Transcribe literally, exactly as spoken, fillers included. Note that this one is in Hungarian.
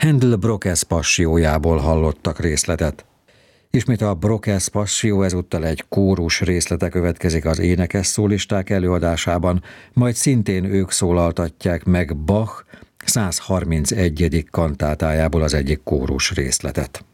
Handel Brokesz passiójából hallottak részletet. Ismét a Brokesz passzió, ezúttal egy kórus részlete következik az énekes szólisták előadásában, majd szintén ők szólaltatják meg Bach százharmincegyedik kantátájából az egyik kórus részletet.